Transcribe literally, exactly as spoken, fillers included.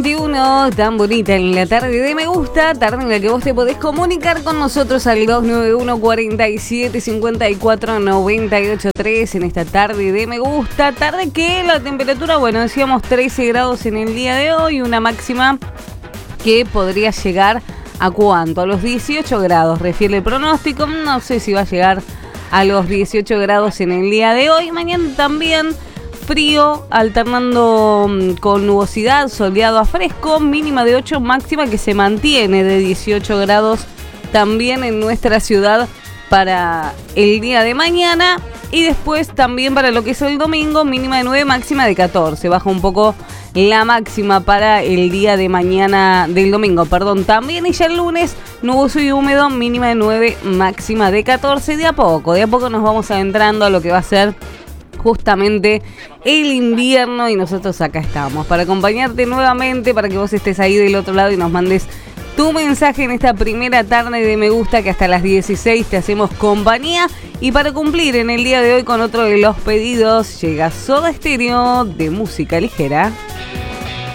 veintiuno, tan bonita en la tarde de Me Gusta, tarde en la que vos te podés comunicar con nosotros al dos nueve uno, cuatro siete, cinco cuatro, nueve ocho tres en esta tarde de Me Gusta, tarde que la temperatura, bueno, decíamos trece grados en el día de hoy, una máxima que podría llegar a ¿cuánto? A los dieciocho grados, refiere el pronóstico, no sé si va a llegar a los dieciocho grados en el día de hoy, mañana también frío, alternando con nubosidad, soleado a fresco, mínima de ocho, máxima que se mantiene de dieciocho grados también en nuestra ciudad para el día de mañana. Y después también para lo que es el domingo, mínima de nueve, máxima de catorce. Baja un poco la máxima para el día de mañana, del domingo, perdón, también. Y ya el lunes, nuboso y húmedo, mínima de nueve, máxima de catorce. De a poco, de a poco nos vamos adentrando a lo que va a ser justamente el invierno y nosotros acá estamos para acompañarte nuevamente, para que vos estés ahí del otro lado y nos mandes tu mensaje en esta primera tarde de Me Gusta, que hasta las dieciséis te hacemos compañía. Y para cumplir en el día de hoy con otro de los pedidos, llega Soda Stereo de música ligera.